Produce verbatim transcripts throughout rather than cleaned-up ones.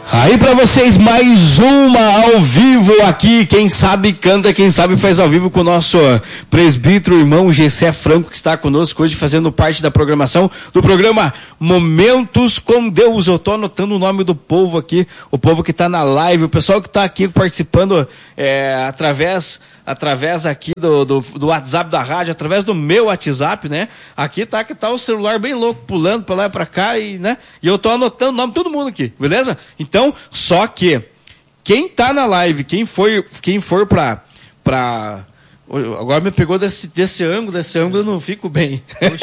Aí pra vocês mais uma ao vivo aqui, quem sabe canta, quem sabe faz ao vivo com o nosso presbítero irmão Gessé Franco, que está conosco hoje fazendo parte da programação do programa Momentos com Deus. Eu tô anotando o nome do povo aqui, o povo que está na live, o pessoal que está aqui participando é, através... através aqui do, do, do WhatsApp da rádio, através do meu WhatsApp, né? Aqui tá que tá o celular bem louco, pulando pra lá e pra cá, e, né? E eu tô anotando o nome de todo mundo aqui, beleza? Então, só que, quem tá na live, quem for, quem for pra, pra... Agora me pegou desse, desse ângulo, desse ângulo eu não fico bem.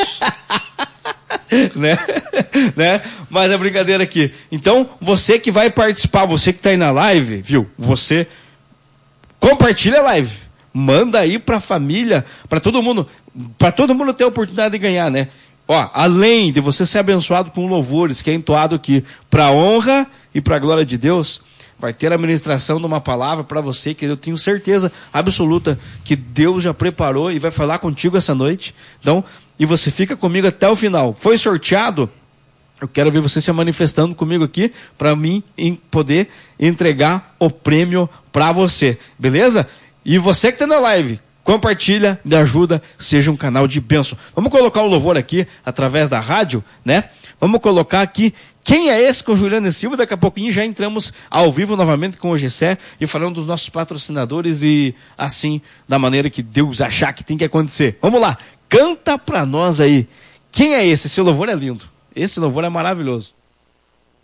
né? né? Mas é brincadeira aqui. Então, você que vai participar, você que tá aí na live, viu? Você compartilha a live. Manda aí pra família, pra todo mundo, pra todo mundo ter a oportunidade de ganhar, né? Ó, além de você ser abençoado com louvores, que é entoado aqui pra honra e pra glória de Deus, vai ter a ministração de uma palavra pra você, que eu tenho certeza absoluta que Deus já preparou e vai falar contigo essa noite. Então, e você fica comigo até o final. Foi sorteado? Eu quero ver você se manifestando comigo aqui para mim em poder entregar o prêmio para você, beleza? E você que está na live, compartilha, me ajuda, seja um canal de bênção. Vamos colocar o louvor aqui através da rádio, né? Vamos colocar aqui Quem é Esse com Juliana e Silva. Daqui a pouquinho já entramos ao vivo novamente com o Gessé e falando dos nossos patrocinadores e assim, da maneira que Deus achar que tem que acontecer. Vamos lá, canta para nós aí. Quem é esse? Esse louvor é lindo. Esse louvor é maravilhoso.